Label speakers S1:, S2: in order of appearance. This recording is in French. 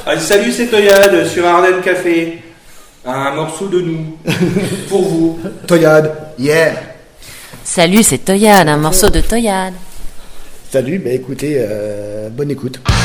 S1: Salut, c'est Toyad sur Ardennes Café. Un morceau de nous. Pour vous.
S2: Toyad, yeah.
S3: Salut, c'est Toyad, un morceau de Toyad.
S2: Salut, écoutez, bonne écoute.